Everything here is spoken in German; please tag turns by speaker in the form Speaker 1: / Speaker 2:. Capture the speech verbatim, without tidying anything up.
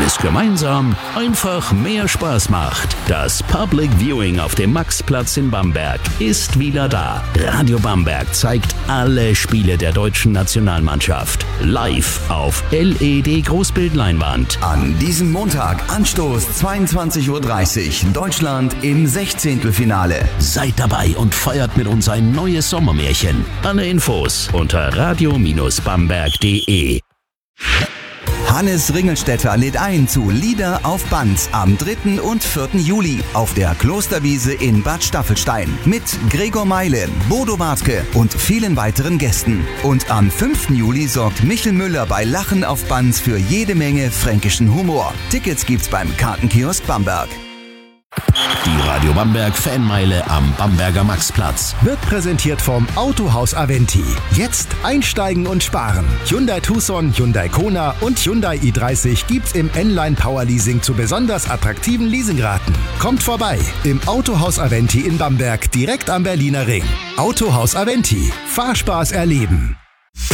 Speaker 1: es gemeinsam einfach mehr Spaß macht. Das Public Viewing auf dem Maxplatz in Bamberg ist wieder da. Radio Bamberg zeigt alle Spiele der deutschen Nationalmannschaft live auf L E D-Großbildleinwand.
Speaker 2: An diesem Montag Anstoß zweiundzwanzig Uhr dreißig, Deutschland im Sechzehntelfinale.
Speaker 1: Seid dabei und feiert mit uns ein neues Sommermärchen. Alle Infos unter radio Bindestrich bamberg punkt de.
Speaker 2: Hannes Ringelstetter lädt ein zu Lieder auf Band am dritten und vierten Juli auf der Klosterwiese in Bad Staffelstein mit Gregor Meile, Bodo Wartke und vielen weiteren Gästen. Und am fünften Juli sorgt Michel Müller bei Lachen auf Band für jede Menge fränkischen Humor. Tickets gibt's beim Kartenkiosk Bamberg.
Speaker 1: Die Radio Bamberg Fanmeile am Bamberger Maxplatz
Speaker 3: wird präsentiert vom Autohaus Aventi. Jetzt einsteigen und sparen. Hyundai Tucson, Hyundai Kona und Hyundai i dreißig gibt's im N-Line Power Leasing zu besonders attraktiven Leasingraten. Kommt vorbei im Autohaus Aventi in Bamberg, direkt am Berliner Ring. Autohaus Aventi. Fahrspaß erleben.